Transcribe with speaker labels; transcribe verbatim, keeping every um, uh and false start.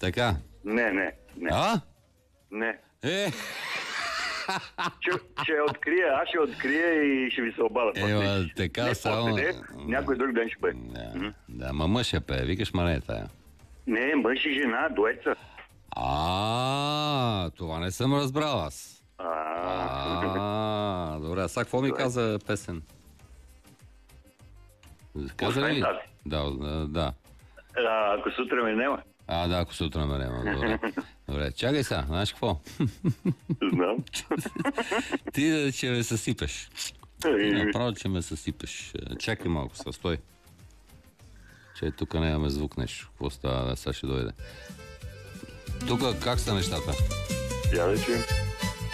Speaker 1: Така.
Speaker 2: Не, не, не.
Speaker 1: А?
Speaker 2: Не.
Speaker 1: Е,
Speaker 2: Ще, ще я открия, аз ще открия и ще ви се обада.
Speaker 1: Ева, така
Speaker 2: не,
Speaker 1: само...
Speaker 2: после, не, някой друг ден ще бъде.
Speaker 1: Да, да, ма мъж я пее, викаш, ма не е тая.
Speaker 2: Не, мъж и жена, дуеца.
Speaker 1: А, това не съм разбрал аз.
Speaker 2: А,
Speaker 1: А, добре, а сега какво ми каза песен? Каза
Speaker 2: Освен
Speaker 1: ли?
Speaker 2: тази.
Speaker 1: Да, да, да.
Speaker 2: а, ако сутрин ме няма.
Speaker 1: А, да, ако сутрин ме няма. Добре. Добре, чакай сега, знаеш какво?
Speaker 2: Знам.
Speaker 1: Ти ще ме съсипеш.
Speaker 2: Еми,
Speaker 1: Направо, че ме съсипеш. Чакай малко, сега стой. Че тук нямаме звук нещо. Какво става? Сега ще дойде. Тук как са нещата?
Speaker 2: Я да чуем.